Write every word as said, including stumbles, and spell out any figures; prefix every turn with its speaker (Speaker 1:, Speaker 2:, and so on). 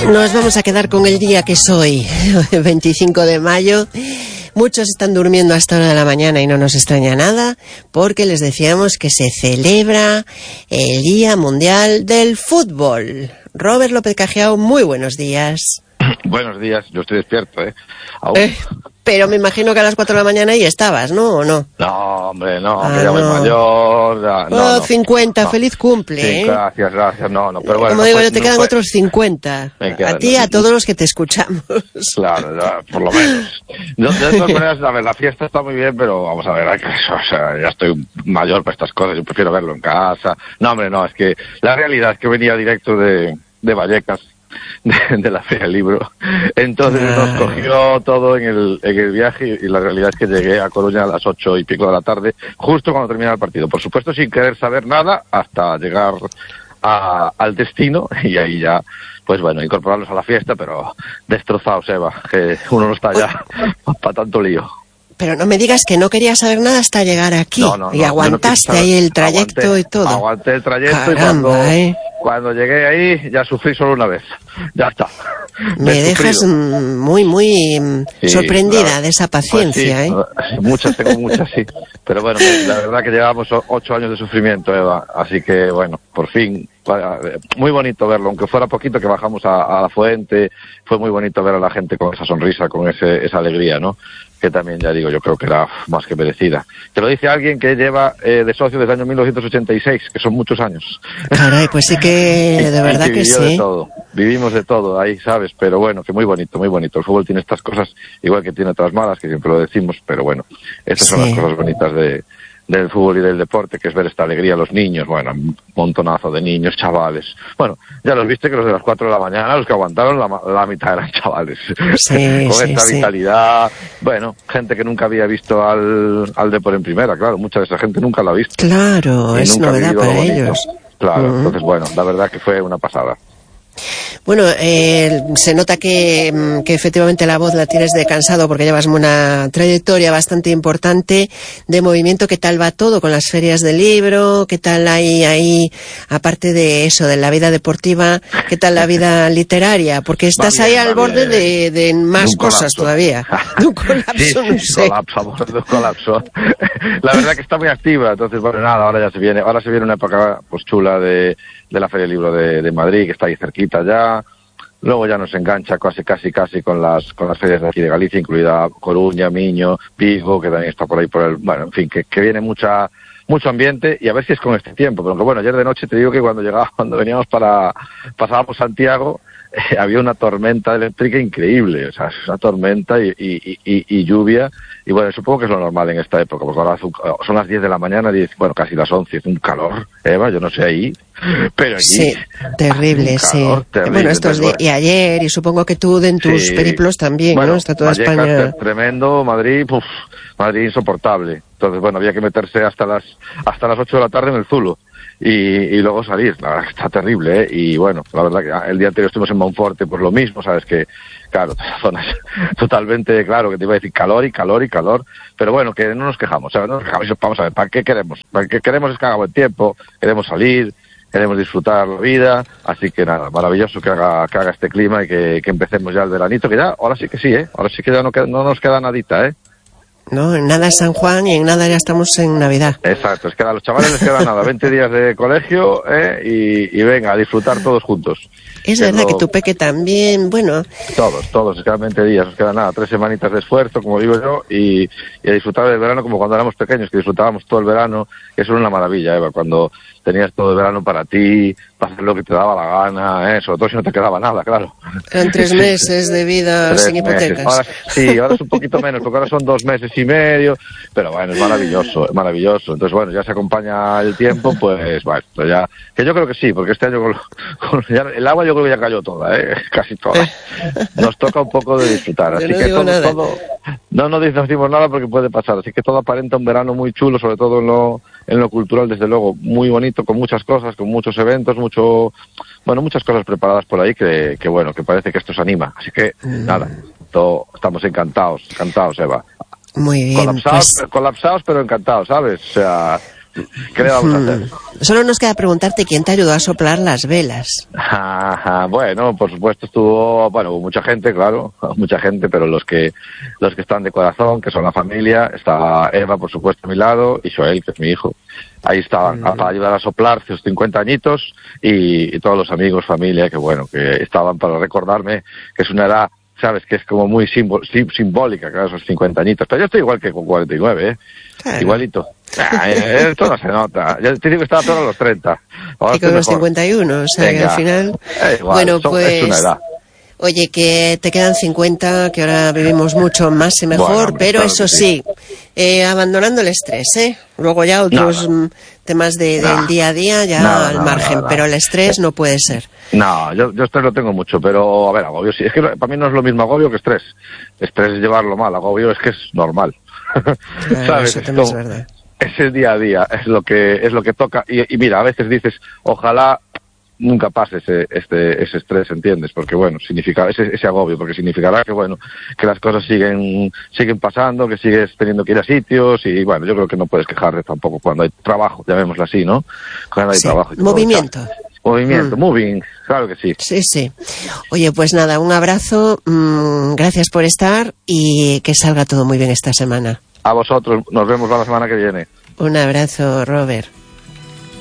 Speaker 1: Nos vamos a quedar con el día que es hoy, veinticinco de mayo. Muchos están durmiendo hasta hora de la mañana y no nos extraña nada, porque les decíamos que se celebra el Día Mundial del Fútbol. Robert López Cajiao, muy buenos días.
Speaker 2: Buenos días, yo estoy despierto, ¿eh? Aún.
Speaker 1: eh pero me imagino que a las cuatro de la mañana ahí estabas, ¿no? ¿O no?
Speaker 2: No, hombre, no,
Speaker 1: ah,
Speaker 2: que ya voy
Speaker 1: no.
Speaker 2: mayor. Ya, no,
Speaker 1: oh,
Speaker 2: no,
Speaker 1: cincuenta,
Speaker 2: no.
Speaker 1: fel cumple,
Speaker 2: Sí,
Speaker 1: ¿eh?
Speaker 2: gracias, gracias, no, no, pero bueno.
Speaker 1: Como
Speaker 2: no
Speaker 1: digo
Speaker 2: fue,
Speaker 1: yo, te
Speaker 2: no
Speaker 1: quedan
Speaker 2: fue.
Speaker 1: otros cincuenta.
Speaker 2: Quedan,
Speaker 1: a ti y
Speaker 2: no,
Speaker 1: a todos los que te escuchamos.
Speaker 2: Claro, ya, por lo menos. De, de todas maneras, a ver, la fiesta está muy bien, pero vamos a ver, hay que, o sea, ya estoy mayor para estas cosas, yo prefiero verlo en casa. No, hombre, no, es que la realidad es que venía directo de, de Vallecas. De, de la Feria del Libro, entonces
Speaker 1: ah.
Speaker 2: nos cogió todo en el, en el viaje y la realidad es que llegué a Coruña a las ocho y pico de la tarde, justo cuando terminaba el partido, por supuesto sin querer saber nada hasta llegar a, al destino y ahí ya, pues bueno, incorporarlos a la fiesta, pero destrozados, Eva, que uno no está ya para tanto lío.
Speaker 1: Pero no me digas que no querías saber nada hasta llegar aquí.
Speaker 2: No, no,
Speaker 1: y
Speaker 2: no,
Speaker 1: aguantaste
Speaker 2: no
Speaker 1: ahí el trayecto
Speaker 2: aguanté,
Speaker 1: y todo.
Speaker 2: Aguanté el trayecto.
Speaker 1: Caramba,
Speaker 2: y cuando,
Speaker 1: ¿eh?
Speaker 2: cuando llegué ahí ya sufrí solo una vez. Ya está.
Speaker 1: Me dejas sufrido. muy, muy sí, sorprendida claro. de esa paciencia,
Speaker 2: pues sí,
Speaker 1: ¿eh?
Speaker 2: Muchas, tengo muchas, sí. Pero bueno, la verdad que llevamos ocho años de sufrimiento, Eva. Así que bueno, por fin, muy bonito verlo. Aunque fuera poquito que bajamos a, a la fuente, fue muy bonito ver a la gente con esa sonrisa, con ese, esa alegría, ¿no? Que también, ya digo, yo creo que era más que merecida. Te lo dice alguien que lleva eh, de socio desde el año mil novecientos ochenta y seis, que son muchos años.
Speaker 1: Caray, pues sí que, de verdad que, que sí.
Speaker 2: De todo. Vivimos de todo ahí, ¿sabes? Pero bueno, que muy bonito, muy bonito. El fútbol tiene estas cosas, igual que tiene otras malas, que siempre lo decimos, pero bueno, estas sí. son las cosas bonitas de... del fútbol y del deporte, que es ver esta alegría a los niños, bueno, un montonazo de niños, chavales. Bueno, ya los viste que los de las cuatro de la mañana, los que aguantaron, la, la mitad eran chavales.
Speaker 1: Sí,
Speaker 2: Con
Speaker 1: sí,
Speaker 2: esta
Speaker 1: sí.
Speaker 2: vitalidad, bueno, gente que nunca había visto al, al deporte en primera, claro, mucha de esa gente nunca la ha visto.
Speaker 1: Claro, es novedad para ellos.
Speaker 2: Claro, uh-huh. Entonces bueno, la verdad que fue una pasada.
Speaker 1: Bueno, eh, se nota que, que efectivamente la voz la tienes de cansado porque llevas una trayectoria bastante importante de movimiento. ¿Qué tal va todo con las ferias del libro? ¿Qué tal hay ahí, aparte de eso, de la vida deportiva, qué tal la vida literaria? Porque estás bien, ahí al borde de, de más de cosas colapso. Todavía. De un colapso,
Speaker 2: sí,
Speaker 1: no
Speaker 2: sí,
Speaker 1: sé.
Speaker 2: colapso, amor, de un colapso. La verdad que está muy activa, entonces bueno, nada, ahora ya se viene, ahora se viene una época pues chula de, de la Feria del Libro de, de Madrid, que está ahí cerquita ya. Luego ya nos engancha casi, casi, casi con las con las ferias de aquí de Galicia, incluida Coruña, Miño, Vigo, que también está por ahí por el... Bueno, en fin, que, que viene mucha mucho ambiente y a ver si es con este tiempo. Pero que bueno, ayer de noche te digo que cuando llegaba, cuando veníamos para... pasábamos Santiago, eh, había una tormenta eléctrica increíble. O sea, una tormenta y, y, y, y lluvia. Y bueno, supongo que es lo normal en esta época, porque ahora son las diez de la mañana, diez, bueno, casi las once, es un calor, Eva, yo no sé ahí, pero allí...
Speaker 1: Sí, terrible, sí.
Speaker 2: Terrible,
Speaker 1: bueno, estos días, y ayer, y supongo que tú en tus sí. periplos también, bueno, ¿no? Está toda
Speaker 2: Vallecas,
Speaker 1: España...
Speaker 2: tremendo, Madrid, uf, Madrid insoportable. Entonces, bueno, había que meterse hasta las hasta las ocho de la tarde en el Zulo. Y, y luego salir, la verdad que está terrible, ¿eh? Y bueno, la verdad que el día anterior estuvimos en Monforte, pues lo mismo, sabes que, claro, zonas totalmente, claro, que te iba a decir calor y calor y calor, pero bueno, que no nos quejamos, ¿sabes? No nos quejamos, vamos a ver, ¿para qué queremos? ¿Para qué queremos es que haga buen tiempo? Queremos salir, queremos disfrutar la vida, así que nada, maravilloso que haga, que haga este clima y que, que empecemos ya el veranito, que ya, ahora sí que sí, ¿eh? Ahora sí que ya no, queda, no nos queda nadita, ¿eh?
Speaker 1: No, en nada es San Juan y en nada ya estamos en Navidad.
Speaker 2: Exacto, es que a los chavales les queda nada, veinte días de colegio ¿eh? y, y venga, a disfrutar todos juntos.
Speaker 1: Es que verdad lo... que tu peque también, bueno...
Speaker 2: Todos, todos, es que veinte días, nos queda nada, tres semanitas de esfuerzo, como digo yo, y, y a disfrutar del verano como cuando éramos pequeños, que disfrutábamos todo el verano, que eso era una maravilla, Eva, cuando tenías todo el verano para ti, para hacer lo que te daba la gana, ¿eh? Sobre todo si no te quedaba nada, claro.
Speaker 1: Eran tres meses de vida tres sin hipotecas.
Speaker 2: Ahora, sí, ahora es un poquito menos, porque ahora son dos meses y medio, pero bueno, es maravilloso, es maravilloso. Entonces, bueno, ya se acompaña el tiempo, pues, bueno, pues ya, que yo creo que sí, porque este año con, con ya, el agua yo creo que ya cayó toda, ¿eh? Casi toda. Nos toca un poco de disfrutar, así
Speaker 1: no
Speaker 2: que todo,
Speaker 1: nada.
Speaker 2: todo, no nos decimos nada porque puede pasar, así que todo aparenta un verano muy chulo, sobre todo en lo, en lo cultural, desde luego, muy bonito, con muchas cosas, con muchos eventos, mucho, bueno, muchas cosas preparadas por ahí que, que bueno, que parece que esto se anima. Así que, mm. nada, todo, estamos encantados, encantados, Eva.
Speaker 1: Muy bien.
Speaker 2: Colapsados,
Speaker 1: pues...
Speaker 2: colapsados, pero encantados, ¿sabes? O sea, ¿Qué le vamos a hacer?
Speaker 1: Solo nos queda preguntarte quién te ayudó a soplar las velas.
Speaker 2: Ajá, bueno, por supuesto estuvo, bueno, hubo mucha gente, claro, mucha gente, pero los que los que están de corazón, que son la familia, está Eva, por supuesto, a mi lado, y Joel, que es mi hijo. Ahí estaban, mm. para ayudar a soplar sus cincuenta añitos, y, y todos los amigos, familia, que bueno, que estaban para recordarme que es una edad, sabes, que es como muy simbol, sim, simbólica, claro, esos cincuenta añitos. Pero yo estoy igual que con cuarenta y nueve, ¿eh? Claro. Igualito. Ah, esto no se nota. Yo te digo que estaba todo a los treinta. Ahora
Speaker 1: y con los cincuenta y uno, o sea, Venga, que al final...
Speaker 2: Eh, igual,
Speaker 1: bueno,
Speaker 2: son,
Speaker 1: pues...
Speaker 2: es una edad.
Speaker 1: Oye, que te quedan cincuenta, que ahora vivimos mucho más y mejor, bueno, hombre, pero claro eso sí, eh, abandonando el estrés, ¿eh? Luego ya otros no, no. temas de, no. del día a día ya no, al margen, no, pero el estrés no puede ser.
Speaker 2: No, yo, yo estrés lo tengo mucho, pero a ver, agobio sí. Es que para mí no es lo mismo agobio que estrés. Estrés es llevarlo mal, agobio es que es normal.
Speaker 1: Claro, ¿sabes? Eso también es verdad.
Speaker 2: Es el día a día, es lo que es lo que toca. Y, y mira, a veces dices, ojalá nunca pase ese este ese estrés, ¿entiendes? Porque bueno, significa ese, ese agobio, porque significará que bueno, que las cosas siguen siguen pasando, que sigues teniendo que ir a sitios y bueno, yo creo que no puedes quejarte tampoco cuando hay trabajo, llamémoslo así, ¿no? Cuando hay
Speaker 1: sí.
Speaker 2: trabajo. Y
Speaker 1: Movimiento.
Speaker 2: Todo, Movimiento, mm. moving, claro que sí.
Speaker 1: Sí, sí. Oye, pues nada, un abrazo, mmm, gracias por estar y que salga todo muy bien esta semana.
Speaker 2: A vosotros, nos vemos la semana que viene.
Speaker 1: Un abrazo, Robert.